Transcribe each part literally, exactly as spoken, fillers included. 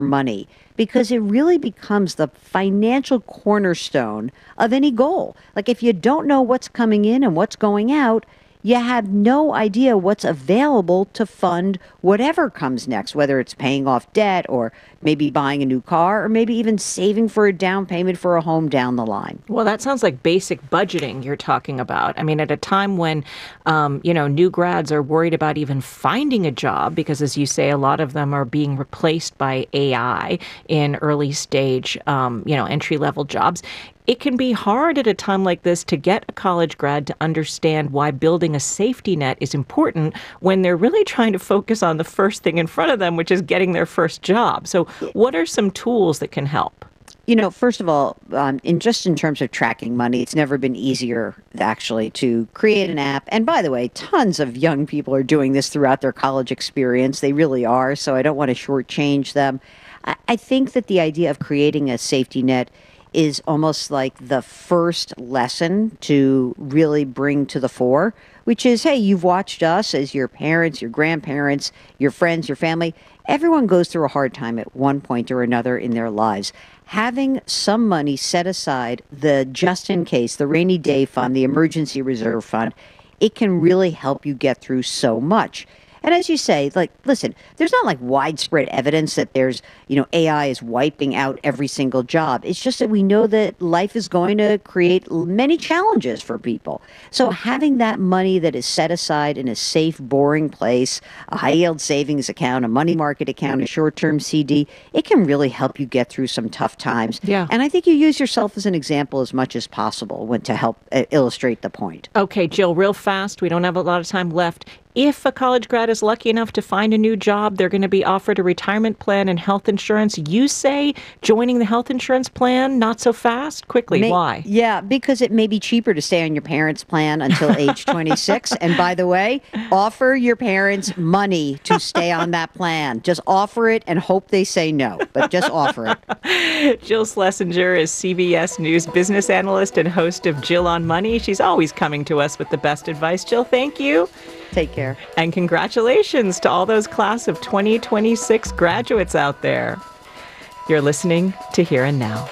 money because it really becomes the financial cornerstone of any goal. Like if you don't know what's coming in and what's going out, you have no idea what's available to fund whatever comes next, whether it's paying off debt or maybe buying a new car or maybe even saving for a down payment for a home down the line. Well, that sounds like basic budgeting you're talking about. I mean, at a time when, um, you know, new grads are worried about even finding a job because, as you say, a lot of them are being replaced by A I in early stage, um, you know, entry level jobs. It can be hard at a time like this to get a college grad to understand why building a safety net is important when they're really trying to focus on the first thing in front of them, which is getting their first job. So what are some tools that can help? You know, first of all, um, in just in terms of tracking money, it's never been easier actually to create an app. And by the way, tons of young people are doing this throughout their college experience. They really are. So I don't want to shortchange them. I, I think that the idea of creating a safety net is almost like the first lesson to really bring to the fore, which is, hey, you've watched us as your parents, your grandparents, your friends, your family. Everyone goes through a hard time at one point or another in their lives. Having some money set aside, the just in case, the rainy day fund, the emergency reserve fund, it can really help you get through so much. And as you say, like, listen, there's not like widespread evidence that there's, you know, A I is wiping out every single job. It's just that we know that life is going to create many challenges for people. So having that money that is set aside in a safe, boring place, a high yield savings account, a money market account, a short-term C D, it can really help you get through some tough times. Yeah. And I think you use yourself as an example as much as possible when to help uh, illustrate the point. Okay, Jill, real fast. We don't have a lot of time left. If a college grad is lucky enough to find a new job, they're going to be offered a retirement plan and health insurance. You say joining the health insurance plan, not so fast? Quickly, May, why? Yeah, because it may be cheaper to stay on your parents' plan until age twenty-six. And by the way, offer your parents money to stay on that plan. Just offer it and hope they say no, but just offer it. Jill Schlesinger is C B S News business analyst and host of Jill on Money. She's always coming to us with the best advice. Jill, thank you. Take care. And congratulations to all those class of twenty twenty-six graduates out there. You're listening to Here and Now.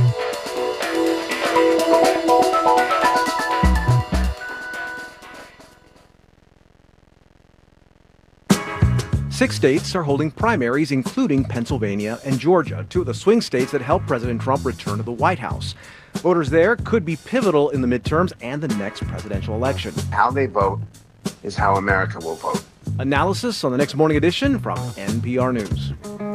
Six states are holding primaries, including Pennsylvania and Georgia, two of the swing states that helped President Trump return to the White House. Voters there could be pivotal in the midterms and the next presidential election. How they vote is how America will vote. Analysis on the next morning edition from N P R News.